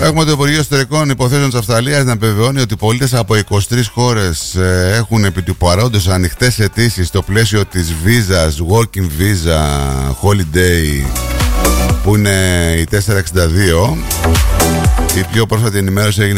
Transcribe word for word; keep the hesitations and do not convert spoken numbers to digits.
Έχουμε το Υπουργείο Εσωτερικών Υποθέσεων της Αυστραλίας να επιβεβαιώνει ότι πολίτες από είκοσι τρεις χώρες έχουν επί του παρόντος ανοιχτές αιτήσεις στο πλαίσιο της βίζας, working visa, holiday, που είναι η τετρακόσια εξήντα δύο. Η πιο πρόσφατη ενημέρωση έγινε